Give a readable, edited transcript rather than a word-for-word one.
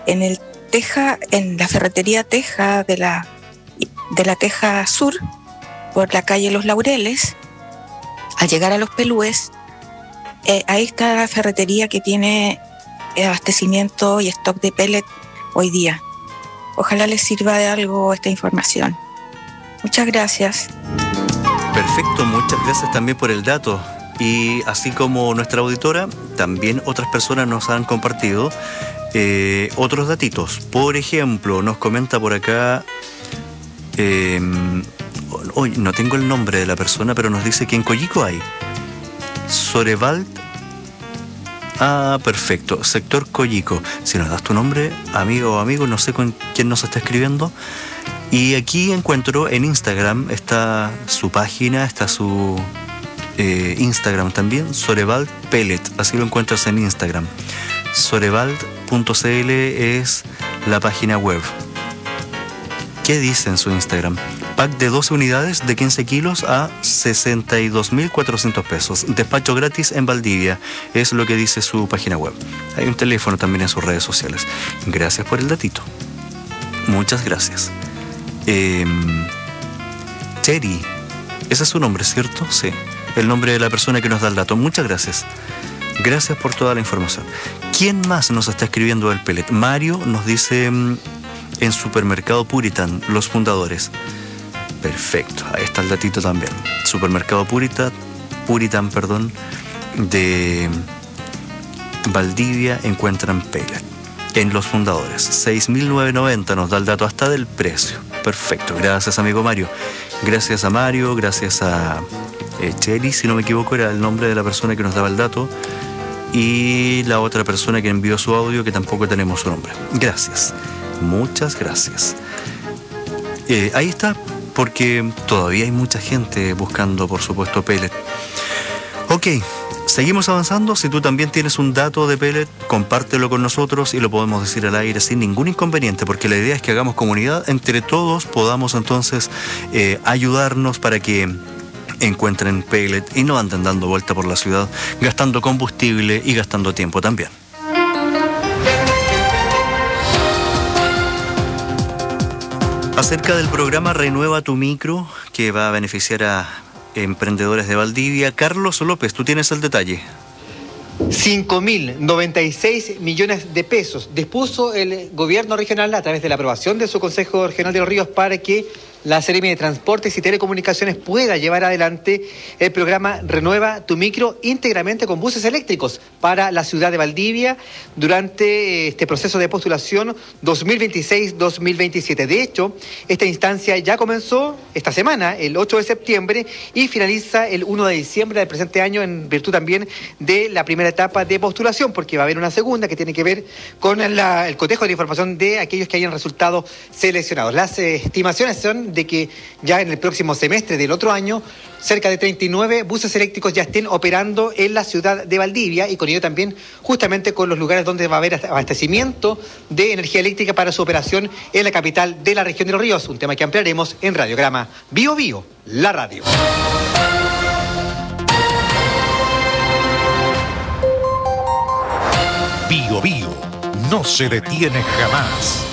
en la ferretería Teja de la Teja Sur, por la calle Los Laureles. Al llegar a Los Pelúes, ahí está la ferretería que tiene abastecimiento y stock de pellet hoy día. Ojalá les sirva de algo esta información. Muchas gracias. Perfecto, muchas gracias también por el dato. Y así como nuestra auditora, también otras personas nos han compartido otros datitos. Por ejemplo, nos comenta por acá, hoy no tengo el nombre de la persona, pero nos dice que en Coyico hay Sorevald. Ah, perfecto, sector Coyico. Si nos das tu nombre, amigo o amigo, no sé con quién nos está escribiendo. Y aquí encuentro en Instagram, está su página, está su Instagram también, Sorevald Pellet, así lo encuentras en Instagram. Sorevald.cl es la página web. ¿Qué dice en su Instagram? Pack de 12 unidades de 15 kilos a 62.400 pesos. Despacho gratis en Valdivia. Es lo que dice su página web. Hay un teléfono también en sus redes sociales. Gracias por el datito. Muchas gracias. Cherry. Ese es su nombre, ¿cierto? Sí. El nombre de la persona que nos da el dato. Muchas gracias. Gracias por toda la información. ¿Quién más nos está escribiendo el pellet? Mario nos dice en Supermercado Puritan, los fundadores. Perfecto, ahí está el datito también. Supermercado Puritan, de Valdivia encuentran pellet. En los fundadores, 6.990 nos da el dato hasta del precio. Perfecto, gracias amigo Mario. Gracias a Mario, gracias a Cheli, si no me equivoco era el nombre de la persona que nos daba el dato. Y la otra persona que envió su audio, que tampoco tenemos su nombre. Gracias, muchas gracias. Ahí está, porque todavía hay mucha gente buscando, por supuesto, pellet. Ok, seguimos avanzando. Si tú también tienes un dato de pellet, compártelo con nosotros y lo podemos decir al aire sin ningún inconveniente, porque la idea es que hagamos comunidad, entre todos podamos entonces ayudarnos para que encuentren pellet y no anden dando vuelta por la ciudad gastando combustible y gastando tiempo también. Acerca del programa Renueva tu Micro, que va a beneficiar a emprendedores de Valdivia, Carlos López, tú tienes el detalle. 5.096 millones de pesos dispuso el gobierno regional a través de la aprobación de su Consejo Regional de los Ríos para que la Seremi de Transportes y Telecomunicaciones pueda llevar adelante el programa Renueva tu Micro íntegramente con buses eléctricos para la ciudad de Valdivia durante este proceso de postulación 2026-2027. De hecho, esta instancia ya comenzó esta semana, el 8 de septiembre, y finaliza el 1 de diciembre del presente año en virtud también de la primera etapa de postulación, porque va a haber una segunda que tiene que ver con el cotejo de la información de aquellos que hayan resultado seleccionados. Las estimaciones son de que ya en el próximo semestre del otro año cerca de 39 buses eléctricos ya estén operando en la ciudad de Valdivia y con ello también justamente con los lugares donde va a haber abastecimiento de energía eléctrica para su operación en la capital de la región de Los Ríos, un tema que ampliaremos en Radiograma Bio Bio, la radio. Bio Bio no se detiene jamás.